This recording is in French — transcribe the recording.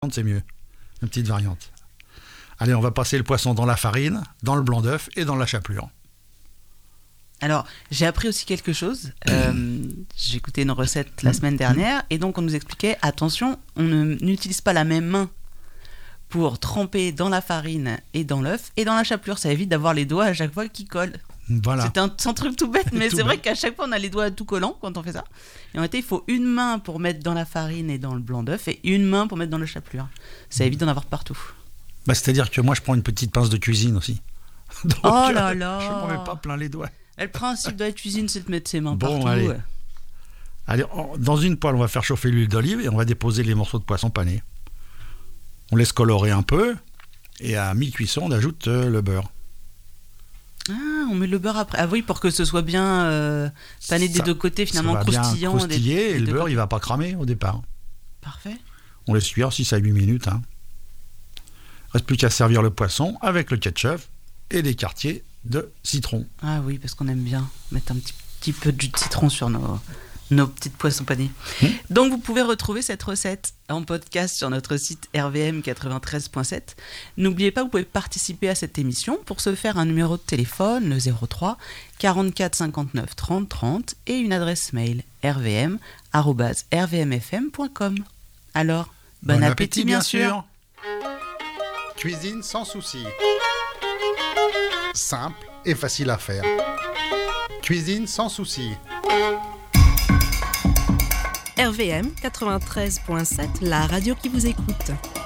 c'est mieux. Une petite variante. Allez, on va passer le poisson dans la farine, dans le blanc d'œuf et dans la chapelure. Alors, j'ai appris aussi quelque chose. J'ai écouté une recette la semaine dernière et donc on nous expliquait, attention, on n'utilise pas la même main pour tremper dans la farine et dans l'œuf et dans la chapelure. Ça évite d'avoir les doigts à chaque fois qui collent. Voilà. C'est un truc tout bête, mais Tout c'est vrai bête. qu'à chaque fois on a les doigts tout collants quand on fait ça. Et en réalité, il faut une main pour mettre dans la farine et dans le blanc d'œuf et une main pour mettre dans la chapelure. Ça évite d'en avoir partout. Bah, c'est-à-dire que moi, je prends une petite pince de cuisine aussi. Donc, Oh là là. Je ne m'en mets pas plein les doigts. Et le principe de la cuisine, c'est de mettre ses mains Bon, partout. allez. Allez, dans une poêle, on va faire chauffer l'huile d'olive et on va déposer les morceaux de poisson pané. On laisse colorer un peu et à mi-cuisson, on ajoute le beurre. Ah, on met le beurre après. Ah oui, pour que ce soit bien pané des Ça- deux côtés, finalement Ça va bien croustillant. croustiller et des le deux beurre, côtés. il ne va pas cramer au départ. Parfait. On laisse cuire 6 à 8 minutes. Il ne reste plus qu'à servir le poisson avec le ketchup et des quartiers de citron. Ah oui, parce qu'on aime bien mettre un petit peu de jus de citron sur nos petites poissons panés. Donc vous pouvez retrouver cette recette en podcast sur notre site rvm93.7. N'oubliez pas, vous pouvez participer à cette émission. Pour ce faire, un numéro de téléphone, le 03 44 59 30 30 et une adresse mail rvm@rvmfm.com. Alors, bon appétit bien sûr. Cuisine sans souci. Simple et facile à faire. Cuisine sans souci. RVM 93.7, la radio qui vous écoute.